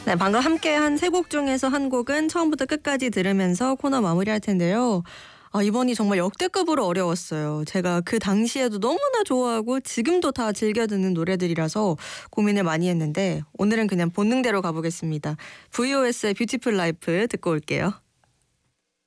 네, 방금 함께 한 세 곡 중에서 한 곡은 처음부터 끝까지 들으면서 코너 마무리할 텐데요. 이번이 정말 역대급으로 어려웠어요. 제가 그 당시에도 너무나 좋아하고 지금도 다 즐겨 듣는 노래들이라서 고민을 많이 했는데 오늘은 그냥 본능대로 가보겠습니다. VOS의 뷰티풀 라이프 듣고 올게요.